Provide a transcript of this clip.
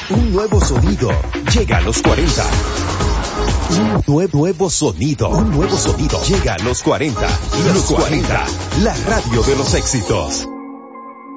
Un nuevo sonido llega a los 40. Un nuevo sonido llega a los 40. Los 40, la radio de los éxitos.